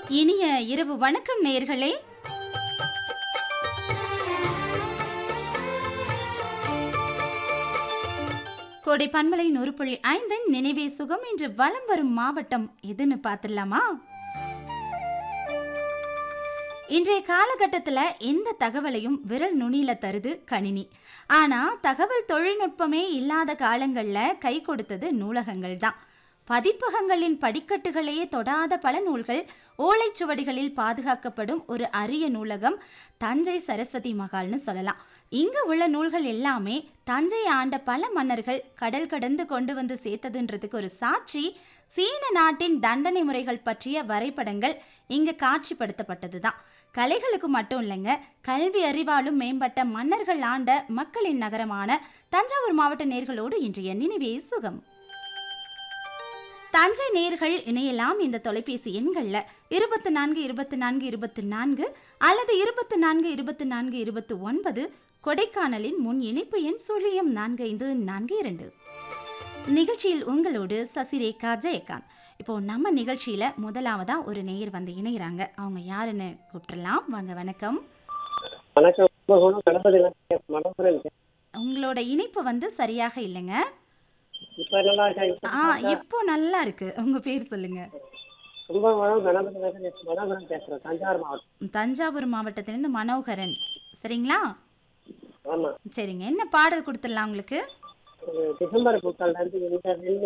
இனிய இரவு வணக்கம் நேயர்களே. கோடை பண்பலை 100.5 நினைவே சுகம் என்று வலம் வரும் மாவட்டம் எதுன்னு பார்த்துடலாமா? இன்றைய காலகட்டத்தில் எந்த தகவலையும் விரல் நுனியில தருது கணினி. ஆனா தகவல் தொழில்நுட்பமே இல்லாத காலங்களில் கை கொடுத்தது நூலகங்கள் தான். பதிப்பகங்களின் படிக்கட்டுகளையே தொடாத பல நூல்கள் ஓலைச்சுவடிகளில் பாதுகாக்கப்படும் ஒரு அரிய நூலகம் தஞ்சை சரஸ்வதி மகால்னு சொல்லலாம். இங்கு உள்ள நூல்கள் எல்லாமே தஞ்சை ஆண்ட பல மன்னர்கள் கடல் கடந்து கொண்டு வந்து சேர்த்ததுன்றதுக்கு ஒரு சாட்சி. சீன நாட்டின் தண்டனை முறைகள் பற்றிய வரைபடங்கள் இங்கு காட்சிப்படுத்தப்பட்டது தான். கலைகளுக்கு மட்டும் இல்லைங்க, கல்வி அறிவாலும் மேம்பட்ட மன்னர்கள் ஆண்ட மக்களின் நகரமான தஞ்சாவூர் மாவட்ட நேர்களோடு இன்றைய நினைவே சுகம். தஞ்சை நேர்கள் இணையலாம் இந்த தொலைபேசி எண்கள்ல 24 24 24 அல்லது 24 24 29. கொடைக்கானலின் முன் இணைப்பு எண் 045442. நிகழ்ச்சியில் உங்களோடு சசிரேகா ஜெயகாந்த். இப்போ நம்ம நிகழ்ச்சியில முதலாவதா ஒரு நேயர் வந்து இணைகிறாங்க. அவங்க யாருன்னு கூப்பிடலாம். வாங்க. வணக்கம். உங்களோட இணைப்பு வந்து சரியாக இல்லைங்க. இப்போ நல்லா இருக்கு. உங்க பேர் சொல்லுங்க. தஞ்சாவூர் மாவட்டத்திலிருந்து மனோகரன். சரிங்களா? சரிங்க. என்ன பாடல் கொடுத்துடலாம் உங்களுக்கு? டிசம்பர் 30